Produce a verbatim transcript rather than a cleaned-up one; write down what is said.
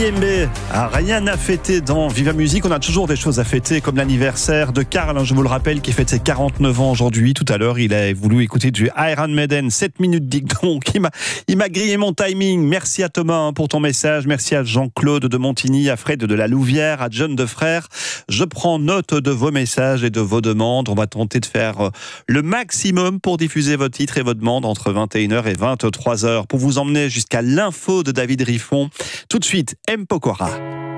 Yembe, ah, rien à fêter dans Viva Musique. On a toujours des choses à fêter, comme l'anniversaire de Karl, hein, je vous le rappelle, qui fête ses quarante-neuf ans aujourd'hui. Tout à l'heure, il a voulu écouter du Iron Maiden, sept minutes dicton. Il m'a, il m'a grillé mon timing. Merci à Thomas hein, pour ton message. Merci à Jean-Claude de Montigny, à Fred de la Louvière, à John de Frère. Je prends note de vos messages et de vos demandes. On va tenter de faire le maximum pour diffuser vos titres et vos demandes entre vingt et une heures et vingt-trois heures pour vous emmener jusqu'à l'info de David Riffon. Tout de suite, M. Pokora.